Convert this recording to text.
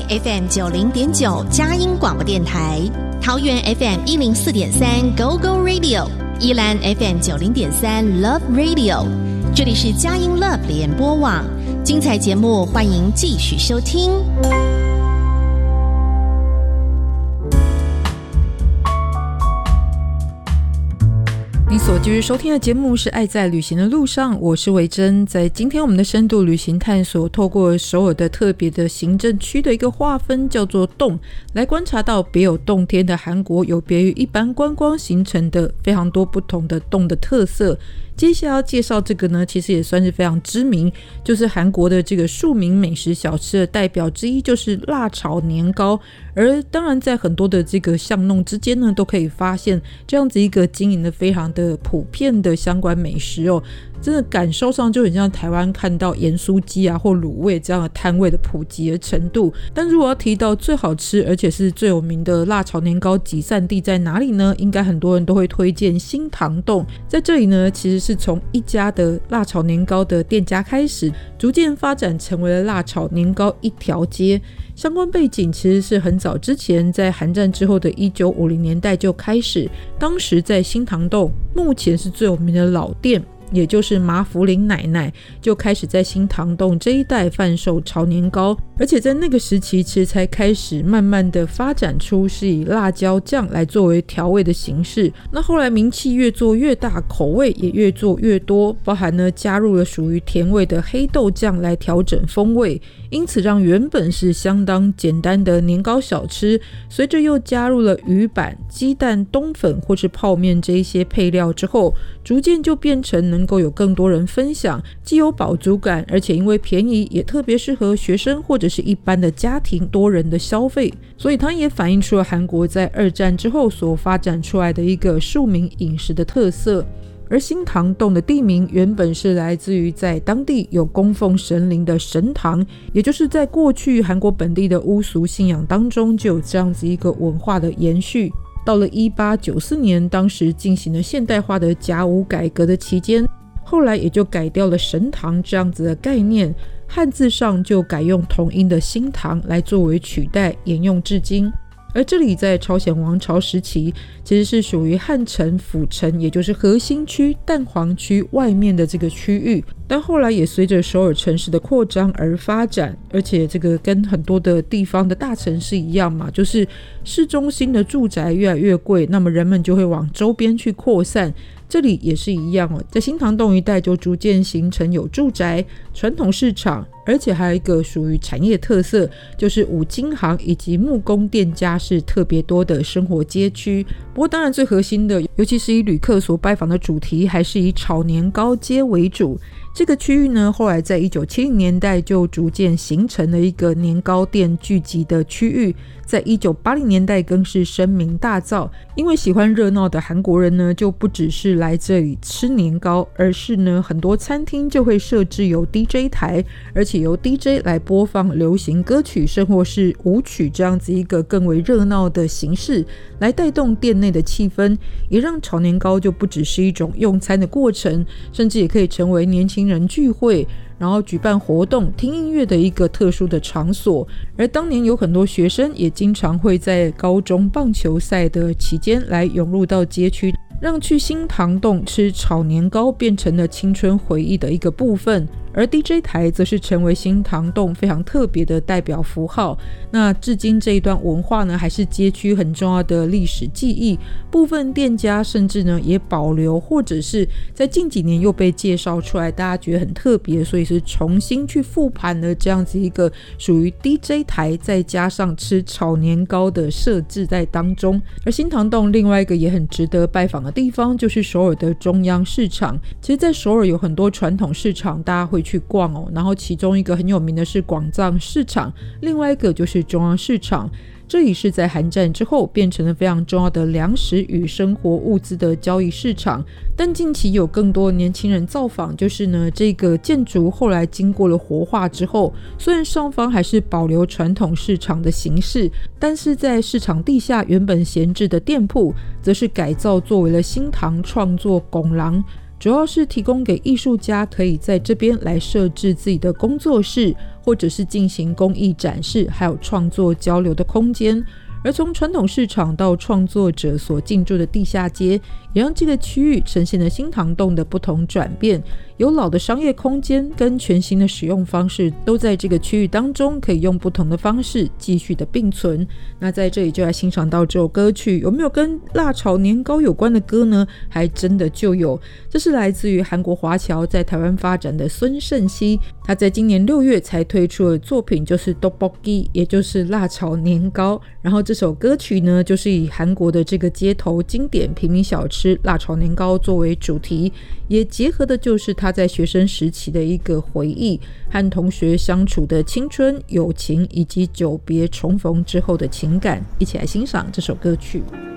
FM 90.9佳音广播电台，桃园 FM 104.3 Go Go Radio， 宜兰 FM 90.3 Love Radio， 这里是佳音 Love 联播网，精彩节目欢迎继续收听。 你所继续收听的节目是爱在旅行的路上，我是维珍。在今天我们的深度旅行探索，透过首尔的特别的行政区的一个划分叫做洞，来观察到别有洞天的韩国有别于一般观光行程的非常多不同的洞的特色。接下来要介绍这个呢，其实也算是非常知名，就是韩国的这个庶民美食小吃的代表之一，就是辣炒年糕。而当然在很多的这个巷弄之间呢，都可以发现这样子一个经营的非常的普遍的相关美食哦，真的感受上就很像台湾看到盐酥鸡啊或卤味这样的摊位的普及的程度。但如果要提到最好吃而且是最有名的辣炒年糕集散地在哪里呢？应该很多人都会推荐新堂洞。在这里呢，其实是从一家的辣炒年糕的店家开始，逐渐发展成为了辣炒年糕一条街。相关背景其实是很早之前，在韩战之后的1950年代就开始，当时在新堂洞目前是最有名的老店，也就是马福林奶奶就开始在新堂洞这一带贩售炒年糕，而且在那个时期其实才开始慢慢的发展出是以辣椒酱来作为调味的形式。那后来名气越做越大，口味也越做越多，包含呢加入了属于甜味的黑豆酱来调整风味，因此让原本是相当简单的年糕小吃，随着又加入了鱼板、鸡蛋、冬粉或是泡面这一些配料之后，逐渐就变成能够有更多人分享，既有饱足感，而且因为便宜也特别适合学生或者是一般的家庭多人的消费，所以它也反映出了韩国在二战之后所发展出来的一个庶民饮食的特色。而新堂洞的地名原本是来自于在当地有供奉神灵的神堂，也就是在过去韩国本地的巫俗信仰当中就有这样子一个文化的延续。到了1894年，当时进行了现代化的甲午改革的期间，后来也就改掉了神堂这样子的概念，汉字上就改用同音的新堂来作为取代，沿用至今。而这里在朝鲜王朝时期其实是属于汉城府城，也就是核心区蛋黄区外面的这个区域，但后来也随着首尔城市的扩张而发展，而且这个跟很多的地方的大城市一样嘛，就是市中心的住宅越来越贵，那么人们就会往周边去扩散。这里也是一样哦，在新堂洞一带就逐渐形成有住宅、传统市场，而且还有一个属于产业特色，就是五金行以及木工店家是特别多的生活街区。不过当然最核心的，尤其是以旅客所拜访的主题，还是以炒年糕街为主。这个区域呢，后来在1970年代就逐渐形成了一个年糕店聚集的区域，在1980年代更是声名大噪。因为喜欢热闹的韩国人呢，就不只是来这里吃年糕，而是呢很多餐厅就会设置有 DJ 台，而且由 DJ 来播放流行歌曲甚或是舞曲，这样子一个更为热闹的形式来带动店内的气氛，也让炒年糕就不只是一种用餐的过程，甚至也可以成为年轻人聚会，然后举办活动、听音乐的一个特殊的场所。而当年有很多学生也经常会在高中棒球赛的期间来涌入到街区，让去新堂洞吃炒年糕变成了青春回忆的一个部分。而 DJ 台则是成为新堂洞非常特别的代表符号。那至今这一段文化呢，还是街区很重要的历史记忆。部分店家甚至呢也保留，或者是在近几年又被介绍出来，大家觉得很特别，所以是重新去复盘了这样子一个属于 DJ 台再加上吃炒年糕的设置在当中。而新堂洞另外一个也很值得拜访的地方，就是首尔的中央市场。其实在首尔有很多传统市场大家会去逛哦，然后其中一个很有名的是广藏市场，另外一个就是中央市场。这里是在韩战之后变成了非常重要的粮食与生活物资的交易市场，但近期有更多年轻人造访，就是呢这个建筑后来经过了活化之后，虽然上方还是保留传统市场的形式，但是在市场地下原本闲置的店铺则是改造作为了新堂创作拱廊， 主要是提供给艺术家可以在这边来设置自己的工作室，或者是进行工艺展示，还有创作交流的空间。而从传统市场到创作者所进驻的地下街，也让这个区域呈现了新唐洞的不同转变，有老的商业空间跟全新的使用方式都在这个区域当中可以用不同的方式继续的并存。那在这里就来欣赏到这首歌曲，有没有跟辣炒年糕有关的歌呢？还真的就有，这是来自于韩国华侨在台湾发展的孙胜熙，他在今年6月才推出的作品就是떡볶이，也就是辣炒年糕。然后这首歌曲呢，就是以韩国的这个街头经典平民小吃辣炒年糕作为主题，也结合的就是他在学生时期的一个回忆，和同学相处的青春、友情，以及久别重逢之后的情感。一起来欣赏这首歌曲。